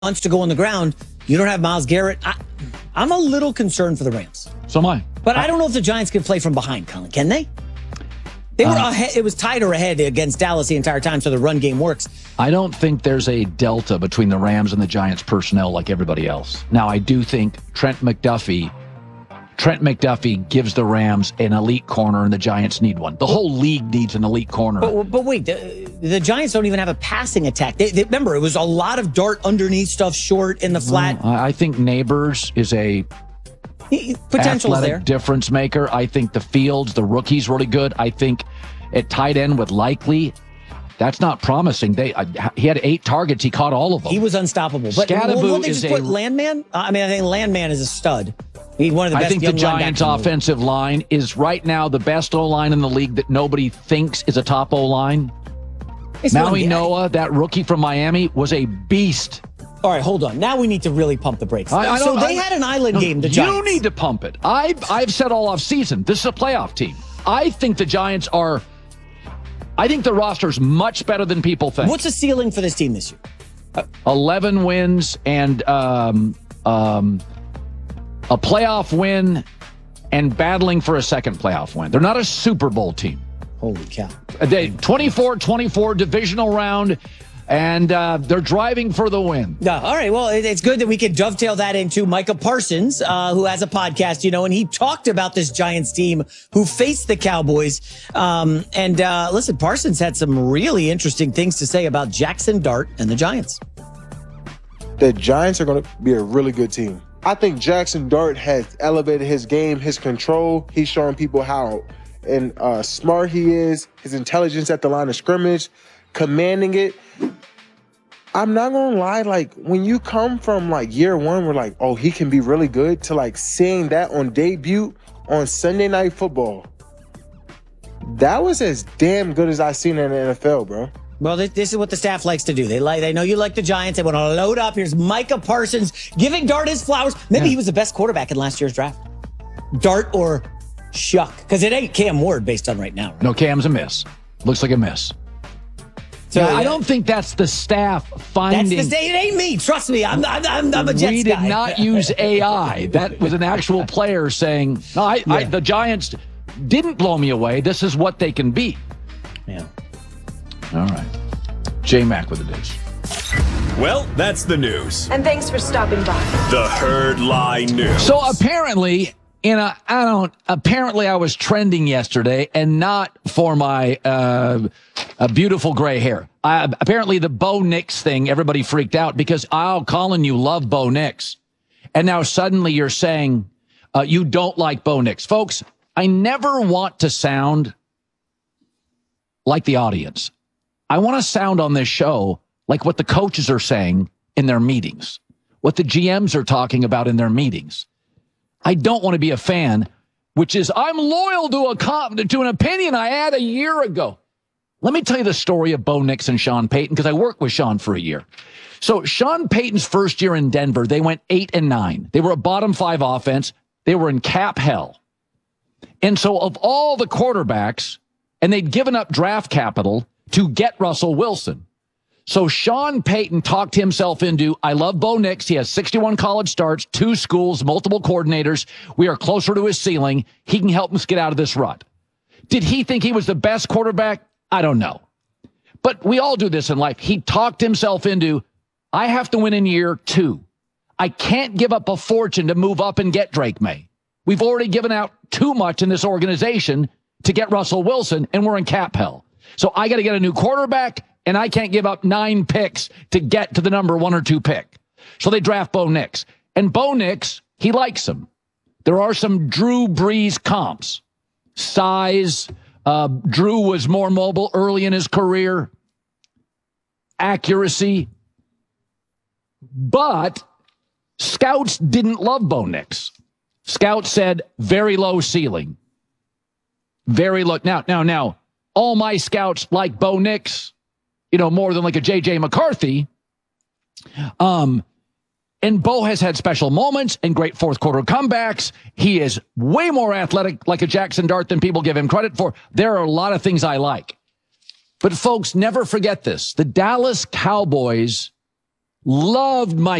to go on the ground. You don't have Myles Garrett. I'm a little concerned for the Rams. So am I. But I don't know if the Giants can play from behind, Colin. Can they? They were ahead. It was tied or ahead against Dallas the entire time, so the run game works. I don't think there's a delta between the Rams and the Giants personnel like everybody else. Now, I do think Trent McDuffie gives the Rams an elite corner, and the Giants need one. The whole league needs an elite corner. But wait, the Giants don't even have a passing attack. Remember, it was a lot of dart underneath stuff, short in the flat. I think Neighbors is a potential there. Difference maker. I think the Fields, the rookie's really good. I think at tight end with Likely, that's not promising. He had 8 targets. He caught all of them. He was unstoppable. But won't they just put Landman? I think Landman is a stud. He's one of the best. I think the Giants' offensive line is right now the best O-line in the league that nobody thinks is a top O-line. Maui Noah, that rookie from Miami, was a beast. All right, hold on. Now we need to really pump the brakes. They had an island game, the Giants. You need to pump it. I've said all off season, this is a playoff team. I think the Giants are... I think the roster's much better than people think. What's the ceiling for this team this year? 11 wins and a playoff win and battling for a second playoff win. They're not a Super Bowl team. Holy cow. 24-24 divisional round. And they're driving for the win. All right. Well, it's good that we could dovetail that into Micah Parsons, who has a podcast, and he talked about this Giants team who faced the Cowboys. Listen, Parsons had some really interesting things to say about Jackson Dart and the Giants. The Giants are going to be a really good team. I think Jackson Dart has elevated his game, his control. He's showing people how smart he is, his intelligence at the line of scrimmage, commanding it. I'm not gonna lie, when you come from year one, we're like, oh, he can be really good, to seeing that on debut on Sunday Night Football. That was as damn good as I've seen in the NFL, bro. Well, this is what the staff likes to do. They know you like the Giants. They want to load up. Here's Micah Parsons giving Dart his flowers. Maybe he was the best quarterback in last year's draft. Dart or Shuck, because it ain't Cam Ward based on right now. Right? No, Cam's a miss. Looks like a miss. So I don't think that's the staff finding. It ain't me. Trust me. I'm a Jets guy. We did not use AI. That was an actual player saying, "No, the Giants didn't blow me away. This is what they can be." Yeah. All right. J-Mac with the dish. Well, that's the news. And thanks for stopping by. The Herd Lie News. So apparently, apparently I was trending yesterday, and not for my beautiful gray hair. Apparently the Bo Nix thing, everybody freaked out because, Colin, you love Bo Nix. And now suddenly you're saying you don't like Bo Nix. Folks, I never want to sound like the audience. I want to sound on this show like what the coaches are saying in their meetings, what the GMs are talking about in their meetings. I don't want to be a fan, which is I'm loyal to an opinion I had a year ago. Let me tell you the story of Bo Nix and Sean Payton, because I worked with Sean for a year. So Sean Payton's first year in Denver, they went 8-9. They were a bottom 5 offense. They were in cap hell. And so of all the quarterbacks, and they'd given up draft capital to get Russell Wilson. So Sean Payton talked himself into, I love Bo Nix. He has 61 college starts, 2 schools, multiple coordinators. We are closer to his ceiling. He can help us get out of this rut. Did he think he was the best quarterback? I don't know. But we all do this in life. He talked himself into, I have to win in year 2. I can't give up a fortune to move up and get Drake May. We've already given out too much in this organization to get Russell Wilson, and we're in cap hell. So I got to get a new quarterback, and I can't give up 9 picks to get to the number 1 or 2 pick. So they draft Bo Nix. And Bo Nix, he likes him. There are some Drew Brees comps. Size. Drew was more mobile early in his career. Accuracy. But scouts didn't love Bo Nix. Scouts said very low ceiling. Very low. Now, all my scouts like Bo Nix, more than like a J.J. McCarthy. And Bo has had special moments and great fourth quarter comebacks. He is way more athletic, like a Jackson Dart, than people give him credit for. There are a lot of things I like. But folks, never forget this. The Dallas Cowboys Loved my